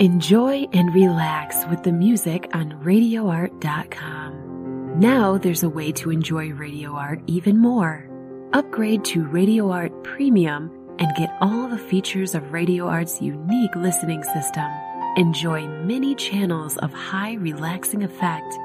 Enjoy and relax with the music on RadioArt.com. Now there's a way to enjoy Radio Art even more. Upgrade to Radio Art Premium and get all the features of Radio Art's unique listening system. Enjoy many channels of high relaxing effect